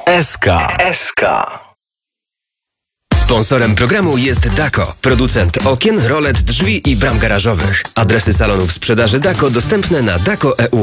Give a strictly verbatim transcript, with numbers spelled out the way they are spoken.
S K. S K. Sponsorem programu jest Dako, producent okien, rolet, drzwi i bram garażowych. Adresy salonów sprzedaży Dako dostępne na dako kropka e u.